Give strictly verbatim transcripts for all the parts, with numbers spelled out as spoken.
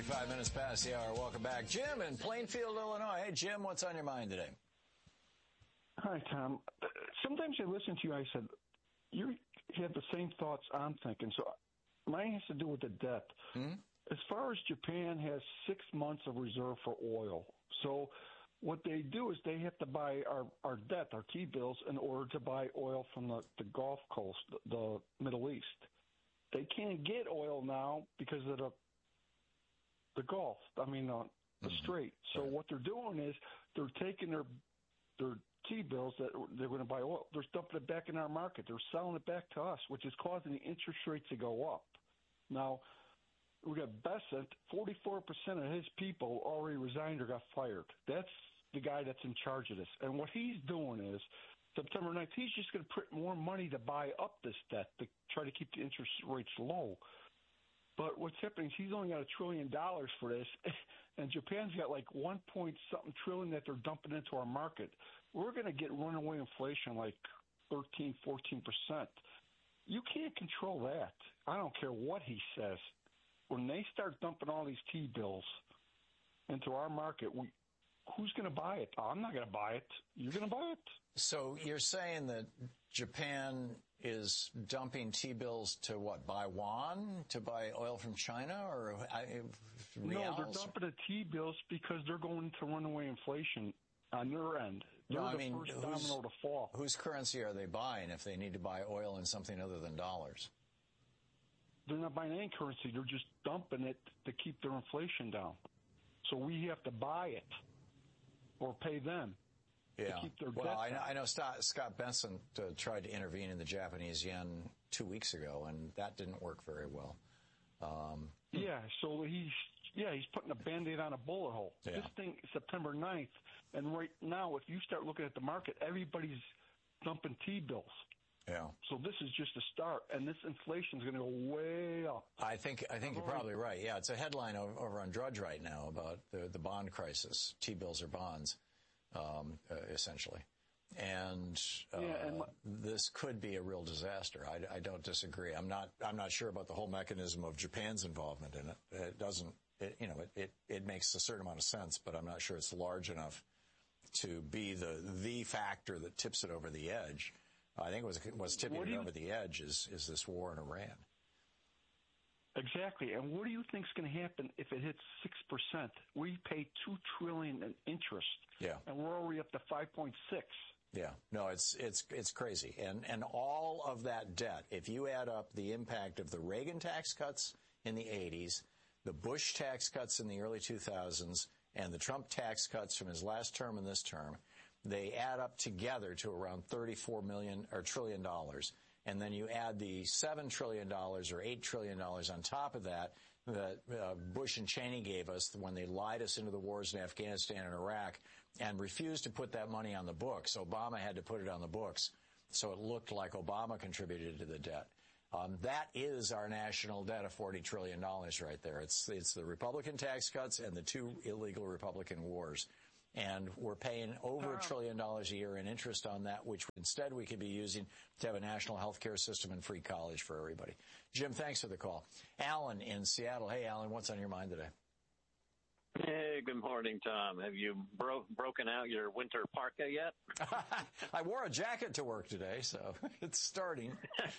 thirty-five minutes past the hour. Welcome back. Jim in Plainfield, Illinois. Hey, Jim, what's on your mind today? Hi, Tom. Sometimes I listen to you, I said, you have the same thoughts I'm thinking. So mine has to do with the debt. Mm-hmm. As far as Japan has six months of reserve for oil. So what they do is they have to buy our, our debt, our T-bills, in order to buy oil from the, the Gulf Coast, the, the Middle East. They can't get oil now because of the the Gulf, I mean, uh, the mm-hmm. Strait. So right. what they're doing is they're taking their their T-bills that they're going to buy oil, they're dumping it back in our market. They're selling it back to us, which is causing the interest rate to go up. Now, we got Bessent, forty-four percent of his people already resigned or got fired. That's the guy that's in charge of this. And what he's doing is, September ninth, he's just going to print more money to buy up this debt to try to keep the interest rates low. But what's happening is he's only got a trillion dollars for this, and Japan's got like one point something trillion that they're dumping into our market. We're going to get runaway inflation like thirteen, fourteen percent. You can't control that. I don't care what he says. When they start dumping all these T-bills into our market, we, who's going to buy it? I'm not going to buy it. You're going to buy it? So you're saying that Japan is dumping T-bills to what, buy yuan, to buy oil from China, or I, reals? No, they're dumping the T-bills because they're going to runaway inflation on their end. They're no, I the mean, first whose, domino to fall. Whose currency are they buying if they need to buy oil in something other than dollars? They're not buying any currency. They're just dumping it to keep their inflation down. So we have to buy it or pay them. Yeah. To keep their well, debt I know, down. I know Scott, Scott Benson uh, tried to intervene in the Japanese yen two weeks ago, and that didn't work very well. Um, yeah, so he's yeah he's putting a Band-Aid on a bullet hole. Yeah. This thing is September ninth, and right now, if you start looking at the market, everybody's dumping T-bills. Yeah. So this is just a start, and this inflation is going to go way up. I think I think you're probably right. Yeah, it's a headline over, over on Drudge right now about the, the bond crisis. T-bills are bonds, um, uh, essentially. And, uh, yeah, and this could be a real disaster. I, I don't disagree. I'm not I'm not sure about the whole mechanism of Japan's involvement in it. It doesn't, it, you know, it, it, it makes a certain amount of sense, but I'm not sure it's large enough to be the the factor that tips it over the edge. I think it was what's tipping it over the edge is is this war in Iran. Exactly. And what do you think is going to happen if it hits six percent? We pay two trillion dollars in interest. Yeah. And we're already up to five point six. Yeah. No, it's it's it's crazy. And and all of that debt, if you add up the impact of the Reagan tax cuts in the eighties, the Bush tax cuts in the early two thousands, and the Trump tax cuts from his last term and this term, they add up together to around thirty-four million or trillion dollars. And then you add the seven trillion dollars or eight trillion dollars on top of that that uh, Bush and Cheney gave us when they lied us into the wars in Afghanistan and Iraq and refused to put that money on the books. Obama had to put it on the books. So it looked like Obama contributed to the debt. Um, that is our national debt of forty trillion dollars right there. It's, it's the Republican tax cuts and the two illegal Republican wars. And we're paying over a trillion dollars a year in interest on that, which instead we could be using to have a national health care system and free college for everybody. Jim, thanks for the call. Alan in Seattle. Hey, Alan, what's on your mind today? Hey, good morning, Tom. Have you bro- broken out your winter parka yet? I wore a jacket to work today, so it's starting.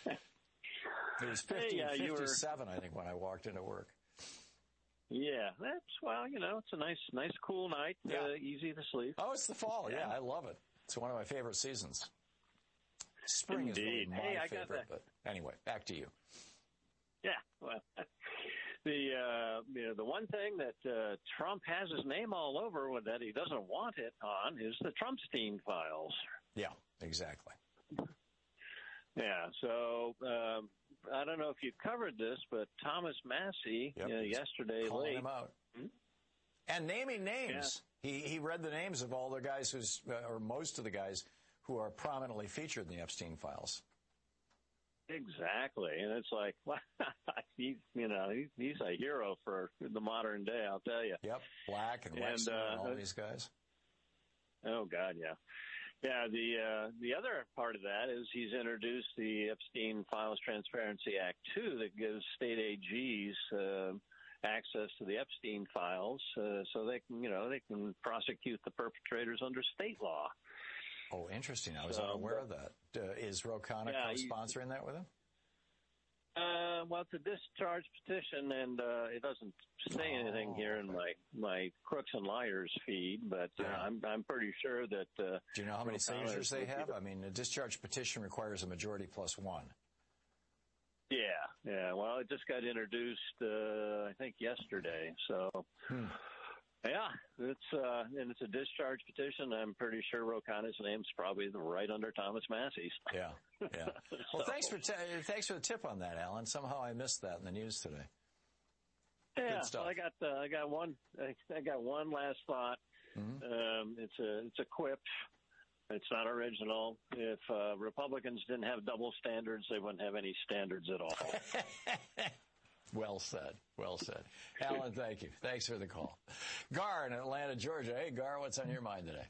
It was fifty, hey, uh, fifty-seven, were... I think, when I walked into work. Yeah, that's, well, you know, it's a nice, nice, cool night, yeah. uh, easy to sleep. Oh, it's the fall. Yeah, I love it. It's one of my favorite seasons. Spring Indeed. is really my hey, I favorite, got but anyway, back to you. Yeah, well, the, uh, you know, the one thing that uh, Trump has his name all over that he doesn't want it on is the Trumpstein files. Yeah, exactly. Yeah, so um, I don't know if you covered this, but Thomas Massie yep, uh, yesterday calling late. him out. Hmm? And naming names. Yeah. He he read the names of all the guys who's, uh, or most of the guys who are prominently featured in the Epstein files. Exactly, and it's like, well, he's, you know, he's, he's a hero for the modern day, I'll tell you. Yep, Black and Wexner and, uh, and all these guys. Oh, God, yeah. Yeah, the uh, the other part of that is he's introduced the Epstein Files Transparency Act two that gives state A Gs uh, access to the Epstein files, uh, so they can, you know, they can prosecute the perpetrators under state law. Oh, interesting. I was so, unaware of that. Uh, is Ro Khanna yeah, co-sponsoring that with him? Uh, well, it's a discharge petition, and uh, it doesn't say oh, anything here okay. in my, my Crooks and Liars feed, but uh, yeah. I'm I'm pretty sure that. Uh, Do you know how many Ro Khanna signatures they have? the, I mean, a discharge petition requires a majority plus one. Yeah, yeah. Well, it just got introduced, uh, I think, yesterday. So, hmm. yeah, it's uh, and it's a discharge petition. I'm pretty sure Ro Khanna's name's probably right under Thomas Massey's. Yeah, yeah. Well, so, thanks for t- thanks for the tip on that, Alan. Somehow I missed that in the news today. Yeah, Good stuff. well, I got uh, I got one I got one last thought. Mm-hmm. Um, it's a it's a quip. It's not original. If uh, Republicans didn't have double standards, they wouldn't have any standards at all. Well said. Well said. Alan, thank you. Thanks for the call. Gar in Atlanta, Georgia. Hey, Gar, what's on your mind today?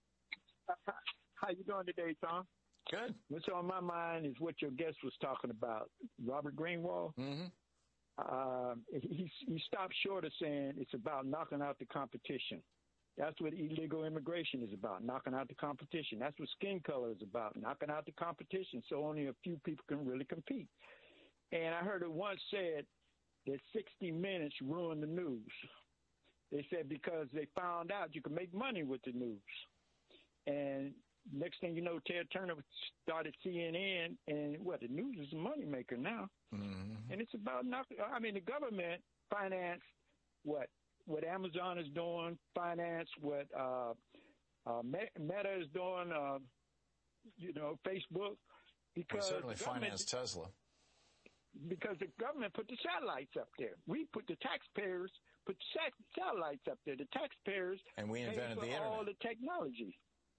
How you doing today, Tom? Good. What's on my mind is what your guest was talking about, Robert Greenwald. Mm-hmm. Uh, he, he stopped short of saying it's about knocking out the competition. That's what illegal immigration is about, knocking out the competition. That's what skin color is about, knocking out the competition so only a few people can really compete. And I heard it once said that sixty minutes ruined the news. They said because they found out you could make money with the news. And next thing you know, Ted Turner started C N N, and what, the news is a moneymaker now. Mm-hmm. And it's about knocking, I mean, the government financed what? What Amazon is doing, finance what uh, uh, Meta is doing, uh, you know, Facebook. Because we certainly financed Tesla. Because the government put the satellites up there. We put the taxpayers put the satellites up there. The taxpayers and we invented paid for the internet. all the technology.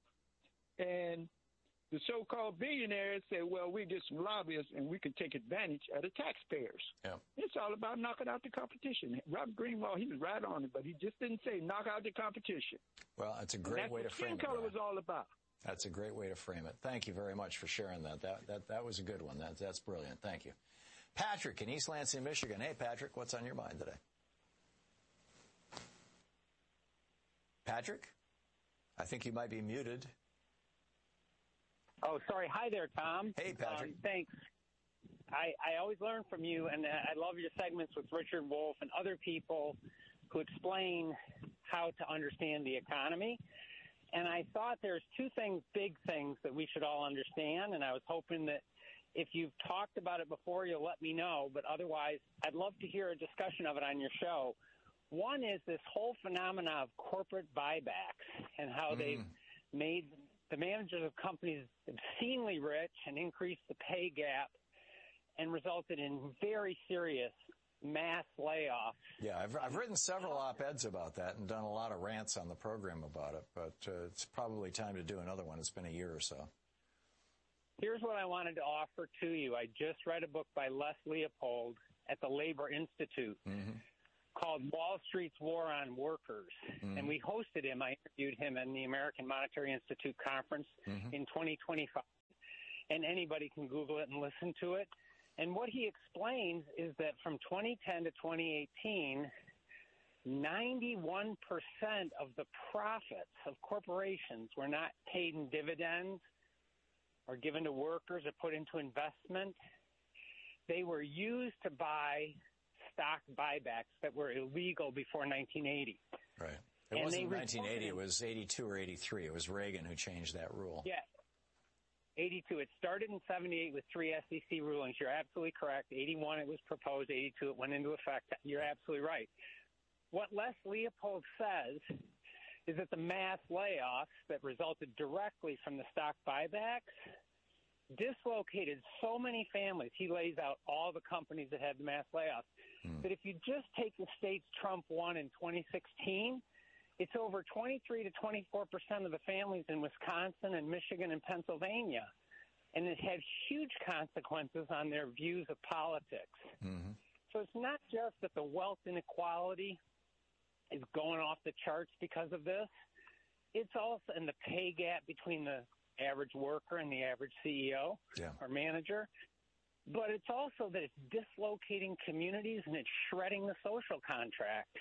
And the so-called billionaires say, well, we're just some lobbyists and we can take advantage of the taxpayers. Yeah. It's all about knocking out the competition. Robert Greenwald, he was right on it, but he just didn't say knock out the competition. Well, that's a great way to frame it. That's what skin color was all about. That's a great way to frame it. Thank you very much for sharing that. That that, that was a good one. That, that's brilliant. Thank you. Patrick in East Lansing, Michigan. Hey, Patrick, what's on your mind today? Patrick? I think you might be muted. Oh, sorry. Hi there, Tom. Hey, Patrick. Um, thanks. I, I always learn from you, and I love your segments with Richard Wolff and other people who explain how to understand the economy. And I thought there's two things, big things, that we should all understand, and I was hoping that if you've talked about it before, you'll let me know. But otherwise, I'd love to hear a discussion of it on your show. One is this whole phenomena of corporate buybacks and how mm. they've made the managers of companies obscenely rich and increased the pay gap and resulted in very serious mass layoffs. Yeah, I've, I've written several op-eds about that and done a lot of rants on the program about it, but uh, it's probably time to do another one. It's been a year or so. Here's what I wanted to offer to you. I just read a book by Les Leopold at the Labor Institute mm-hmm. called Wall Street's War on Workers. Mm-hmm. And we hosted him. I interviewed him in the American Monetary Institute conference mm-hmm. in twenty twenty-five. And anybody can Google it and listen to it. And what he explains is that from twenty ten to twenty eighteen, ninety-one percent of the profits of corporations were not paid in dividends or given to workers or put into investment. They were used to buy stock buybacks that were illegal before nineteen eighty. Right. It and wasn't nineteen eighty. It was eighty-two or eighty-three. It was Reagan who changed that rule. Yeah. eighty-two. It started in seventy-eight with three S E C rulings. You're absolutely correct. eighty-one, it was proposed. eighty-two, it went into effect. You're absolutely right. What Les Leopold says is that the mass layoffs that resulted directly from the stock buybacks dislocated so many families. He lays out all the companies that had the mass layoffs. Hmm. That if you just take the states Trump won in twenty sixteen, it's over twenty-three to twenty-four percent of the families in Wisconsin and Michigan and Pennsylvania. And it had huge consequences on their views of politics. Mm-hmm. So it's not just that the wealth inequality is going off the charts because of this. It's also in the pay gap between the average worker and the average C E O yeah. or manager. but it's also that it's dislocating communities and it's shredding the social contract.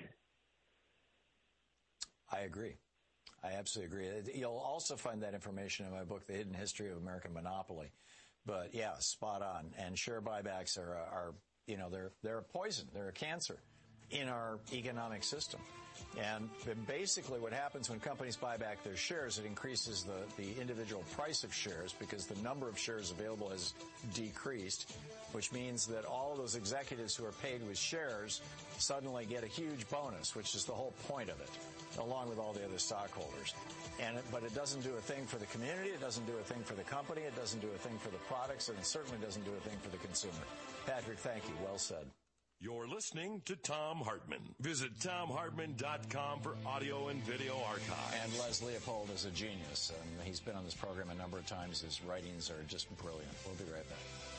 I agree. I absolutely agree. You'll also find that information in my book, The Hidden History of American Monopoly. But yeah, spot on. And share buybacks are, are you know, they're they're a poison. They're a cancer in our economic system. And basically what happens when companies buy back their shares, it increases the, the individual price of shares because the number of shares available has decreased, which means that all of those executives who are paid with shares suddenly get a huge bonus, which is the whole point of it, along with all the other stockholders. And it, but it doesn't do a thing for the community, it doesn't do a thing for the company, it doesn't do a thing for the products, and it certainly doesn't do a thing for the consumer. Patrick, thank you. Well said. You're listening to Thom Hartmann. Visit Thom Hartmann dot com for audio and video archives. And Les Leopold is a genius, and he's been on this program a number of times. His writings are just brilliant. We'll be right back.